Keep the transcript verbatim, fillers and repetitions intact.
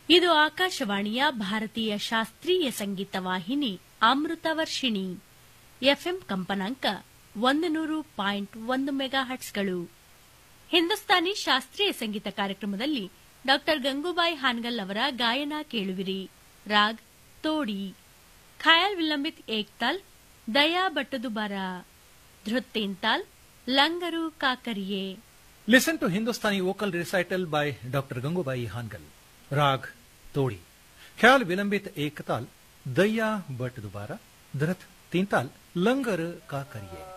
ಇದು ಆಕಾಶವಾಣಿಯ ಭಾರತೀಯ ಶಾಸ್ತ್ರೀಯ ಸಂಗೀತ ವಾಹಿನಿ ಅಮೃತ ವರ್ಷಿಣಿ ಎಫ್ಎಂ ಕಂಪನಾಂಕ ಒಂದು ನೂರು ಪಾಯಿಂಟ್ ಒಂದು ಮೆಗಾ ಹಟ್ಸ್ಗಳು. ಹಿಂದೂಸ್ತಾನಿ ಶಾಸ್ತ್ರೀಯ ಸಂಗೀತ ಕಾರ್ಯಕ್ರಮದಲ್ಲಿ ಡಾ ಗಂಗೂಬಾಯಿ ಹಾನ್ಗಲ್ ಅವರ ಗಾಯನ ಕೇಳುವಿರಿ. ರಾಗ್ ತೋಡಿ, ಖಯಾಲ್ ವಿಲಂಬಿತ್ ಏಕ್ತಾಲ್, ದಯಾ ಬಟ್ಟದುಬಾರ, ಧೃತ್ತೇಂತಾಲ್, ಲಂಗರು ಕಾಕರಿಯೆ. Listen to Hindustani vocal recital by Doctor Gangubai Hangal. Rag Todi. Khyal Vilambit Ektal, Daya But Dubara, Dhrat Tintal, Langar Ka Kariye.